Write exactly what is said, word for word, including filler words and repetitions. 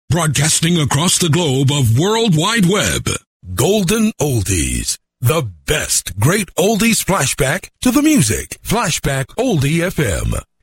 Broadcasting across the globe of World Wide Web. Golden Oldies. The best great oldies flashback to the music. Flashback Oldie F M.